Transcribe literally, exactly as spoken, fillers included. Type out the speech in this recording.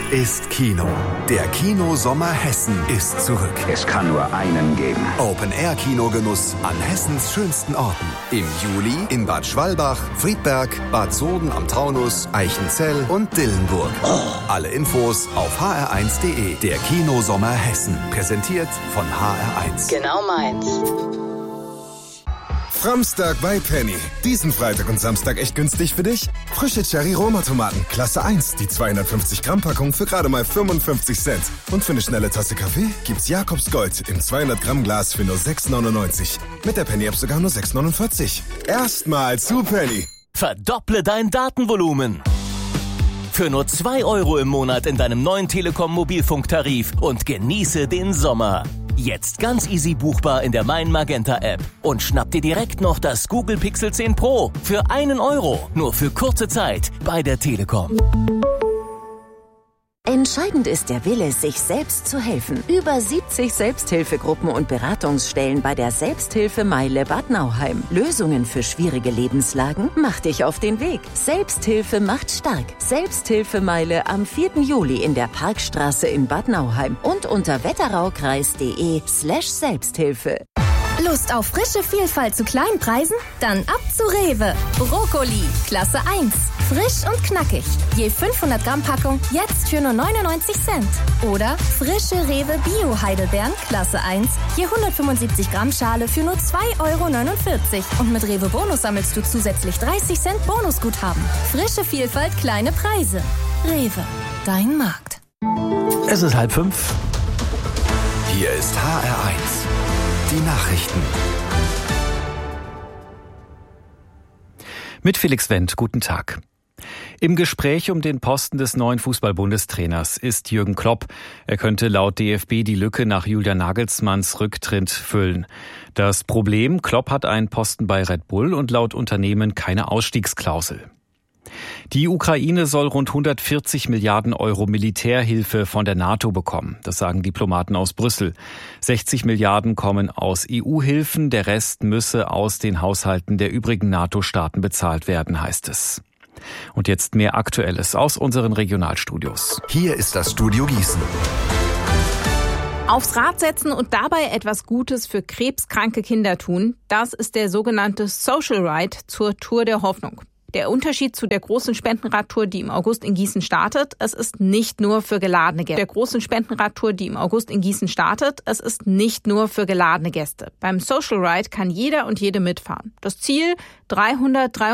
ist Kino. Der Kino-Sommer Hessen ist zurück. Es kann nur einen geben. Open-Air-Kinogenuss an Hessens schönsten Orten. Im Juli in Bad Schwalbach, Friedberg, Bad Soden am Taunus, Eichenzell und Dillenburg. Oh. Alle Infos auf h r eins punkt d e. Der Kino-Sommer Hessen. Präsentiert von H R eins. Genau meins. Framstag bei Penny. Diesen Freitag und Samstag echt günstig für dich? Frische Cherry-Roma-Tomaten, Klasse eins, die zweihundertfünfzig Gramm Packung für gerade mal fünfundfünfzig Cent. Und für eine schnelle Tasse Kaffee gibt's Jakobs Gold im zweihundert Gramm Glas für nur sechs neunundneunzig. Mit der Penny-App sogar nur sechs neunundvierzig. Erstmal zu Penny. Verdopple dein Datenvolumen. Für nur zwei Euro im Monat in deinem neuen Telekom-Mobilfunktarif und genieße den Sommer. Jetzt ganz easy buchbar in der Mein Magenta App. Und schnapp dir direkt noch das Google Pixel zehn Pro für einen Euro. Nur für kurze Zeit bei der Telekom. Entscheidend ist der Wille, sich selbst zu helfen. Über siebzig Selbsthilfegruppen und Beratungsstellen bei der Selbsthilfemeile Bad Nauheim. Lösungen für schwierige Lebenslagen? Mach dich auf den Weg. Selbsthilfe macht stark. Selbsthilfemeile am vierten Juli in der Parkstraße in Bad Nauheim und unter wetteraukreis.de slash Selbsthilfe. Lust auf frische Vielfalt zu kleinen Preisen? Dann ab zu Rewe. Brokkoli, Klasse eins. Frisch und knackig. Je fünfhundert Gramm Packung, jetzt für nur neunundneunzig Cent. Oder frische Rewe Bio-Heidelbeeren, Klasse eins. Je hundertfünfundsiebzig Gramm Schale für nur zwei Euro neunundvierzig. Und mit Rewe Bonus sammelst du zusätzlich dreißig Cent Bonusguthaben. Frische Vielfalt, kleine Preise. Rewe, dein Markt. Es ist halb fünf. Hier ist H R eins. Die Nachrichten. Mit Felix Wendt, guten Tag. Im Gespräch um den Posten des neuen Fußball-Bundestrainers ist Jürgen Klopp. Er könnte laut D F B die Lücke nach Julian Nagelsmanns Rücktritt füllen. Das Problem, Klopp hat einen Posten bei Red Bull und laut Unternehmen keine Ausstiegsklausel. Die Ukraine soll rund hundertvierzig Milliarden Euro Militärhilfe von der NATO bekommen. Das sagen Diplomaten aus Brüssel. sechzig Milliarden kommen aus E U-Hilfen, der Rest müsse aus den Haushalten der übrigen NATO-Staaten bezahlt werden, heißt es. Und jetzt mehr Aktuelles aus unseren Regionalstudios. Hier ist das Studio Gießen. Aufs Rad setzen und dabei etwas Gutes für krebskranke Kinder tun, das ist der sogenannte Social Ride zur Tour der Hoffnung. Der Unterschied zu der großen Spendenradtour, die im August in Gießen startet, es ist nicht nur für geladene Gäste. Der großen Spendenradtour, die im August in Gießen startet, es ist nicht nur für geladene Gäste. Beim Social Ride kann jeder und jede mitfahren. Das Ziel dreihundertdreiundvierzig